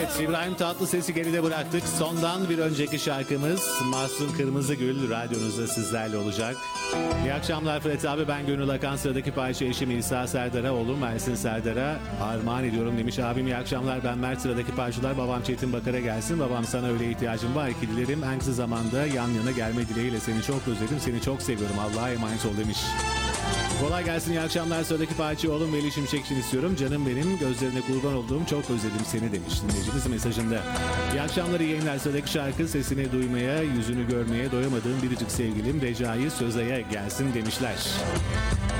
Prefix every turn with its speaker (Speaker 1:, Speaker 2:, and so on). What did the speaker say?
Speaker 1: Evet, İbrahim Tatlıses'i geride bıraktık. Sondan bir önceki şarkımız Mahsun Kırmızıgül radyonuzda sizlerle olacak. İyi akşamlar Fırat abi, ben Gönül Akan. Sıradaki parça eşim İsa Serdar'a, oğlum Mersin Serdar'a armağan ediyorum demiş. Abim iyi akşamlar, ben Mert. Sıradaki parçalar babam Çetin Bakar'a gelsin. Babam sana öyle ihtiyacım var ki dilerim. En kısa zamanda yan yana gelme dileğiyle seni çok özledim. Seni çok seviyorum. Allah'a emanet ol demiş. Kolay gelsin, iyi akşamlar. Sıradaki parça oğlum Veli Şimşek için istiyorum. Canım benim, gözlerine kurban olduğum, çok özledim seni demiş dinleyicimiz mesajında. İyi akşamlar, iyi yayınlar. Sıradaki şarkı sesini duymaya, yüzünü görmeye doyamadığım biricik sevgilim Recai Sözay'a gelsin demişler.